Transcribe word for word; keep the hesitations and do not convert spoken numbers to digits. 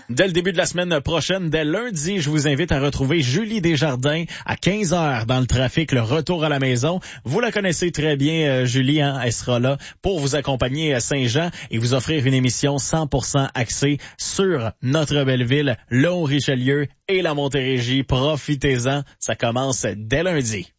Dès le début de la semaine prochaine, dès lundi, je vous invite à retrouver Julie Desjardins à quinze heures dans le trafic, le retour à la maison. Vous la connaissez très bien, euh, Julie, hein? Elle sera là pour vous accompagner à Saint-Jean et vous offrir une émission cent pour cent axée sur notre belle ville, le Haut-Richelieu et la Montérégie. Profitez-en, ça commence dès lundi.